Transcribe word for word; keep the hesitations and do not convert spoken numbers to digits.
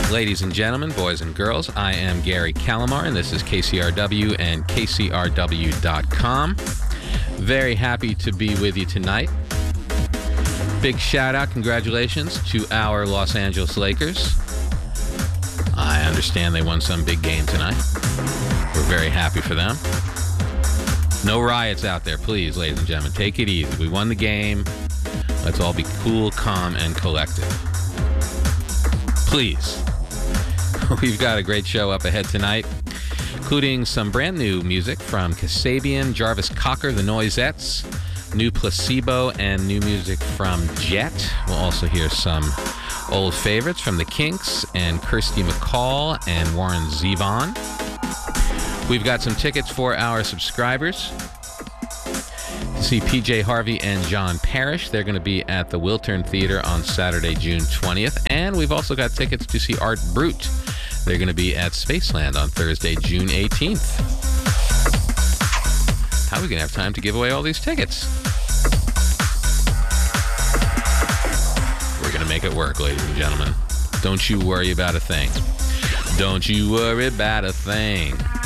Ladies and gentlemen, boys and girls, I am Gary Calamar, and this is K C R W and K C R W dot com. Very happy to be with you tonight. Big shout out, congratulations to our Los Angeles Lakers. I understand they won some big game tonight. We're very happy for them. No riots out there, please, ladies and gentlemen. Take it easy. We won the game. Let's all be cool, calm, and collected. Please. We've got a great show up ahead tonight, including some brand new music from Kasabian, Jarvis Cocker, the Noisettes, new Placebo, and new music from Jet. We'll also hear some old favorites from the Kinks and Kirsty MacColl and Warren Zevon. We've got some tickets for our subscribers to see P J Harvey and John Parrish. They're going to be at the Wiltern Theater on Saturday, June twentieth. And we've also got tickets to see Art Brut. They're going to be at Spaceland on Thursday, June eighteenth. How are we going to have time to give away all these tickets? We're going to make it work, ladies and gentlemen. Don't you worry about a thing. Don't you worry about a thing.